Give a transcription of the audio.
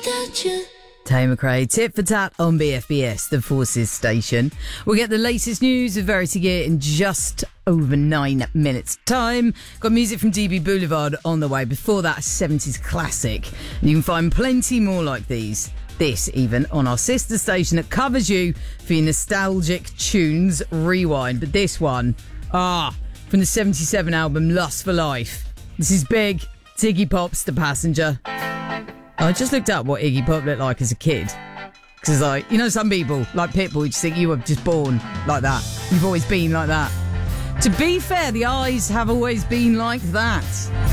Tay McRae, tit for tat on BFBS, the Forces station. We'll get the latest news of Verity Gear in just over 9 minutes' time. Got music from DB Boulevard on the way. Before that, a 70s classic. And you can find plenty more like this even, on our sister station that covers you for your nostalgic tunes rewind. But this one, from the 77 album Lust for Life. This is big. It's Iggy Pop's The Passenger. I just looked up what Iggy Pop looked like as a kid. Because, like, you know, some people, like Pitbull, just think you were just born like that. You've always been like that. To be fair, the eyes have always been like that.